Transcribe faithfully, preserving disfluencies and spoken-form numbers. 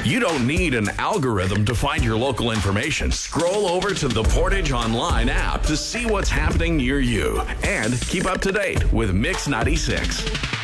You don't need an algorithm to find your local information. Scroll over to the Portage Online app to see what's happening near you and keep up to date with Mix ninety-six.